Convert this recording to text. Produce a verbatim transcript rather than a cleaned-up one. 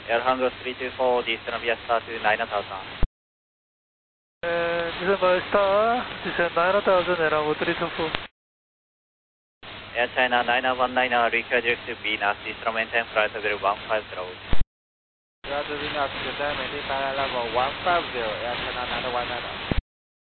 Air Hangar three two four, descend via star to nine thousand. Uh, descend by star, descend nine thousand, Air Hangar three two four. Air China nine one nine, request direct to Venus, descend maintain flight level one five zero. Roger Venus, descend maintain flight level one five zero, Air China nine one nine.